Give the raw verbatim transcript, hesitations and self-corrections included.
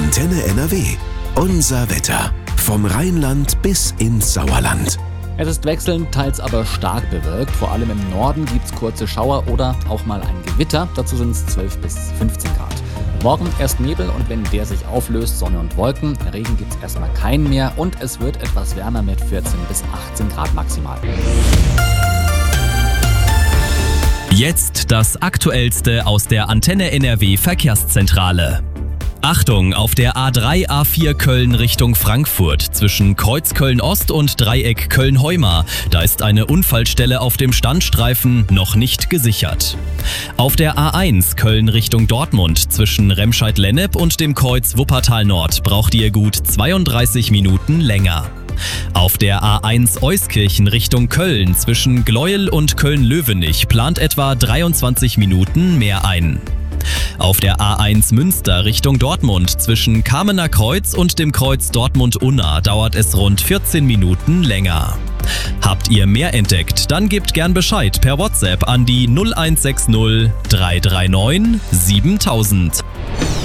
Antenne N R W. Unser Wetter. Vom Rheinland bis ins Sauerland. Es ist wechselnd, teils aber stark bewölkt. Vor allem im Norden gibt es kurze Schauer oder auch mal ein Gewitter. Dazu sind es zwölf bis fünfzehn Grad. Morgen erst Nebel und wenn der sich auflöst, Sonne und Wolken. Regen gibt es erstmal keinen mehr und es wird etwas wärmer mit vierzehn bis achtzehn Grad maximal. Jetzt das Aktuellste aus der Antenne N R W Verkehrszentrale. Achtung, auf der A drei A vier Köln Richtung Frankfurt zwischen Kreuz Köln-Ost und Dreieck Köln-Heumar. Da ist eine Unfallstelle auf dem Standstreifen noch nicht gesichert. Auf der A eins Köln Richtung Dortmund zwischen Remscheid-Lennep und dem Kreuz Wuppertal-Nord braucht ihr gut zweiunddreißig Minuten länger. Auf der A eins Euskirchen Richtung Köln zwischen Gleuel und Köln-Löwenich plant etwa dreiundzwanzig Minuten mehr ein. Auf der A eins Münster Richtung Dortmund zwischen Kamener Kreuz und dem Kreuz Dortmund-Unna dauert es rund vierzehn Minuten länger. Habt ihr mehr entdeckt, dann gebt gern Bescheid per WhatsApp an die null eins sechs null drei drei neun siebentausend.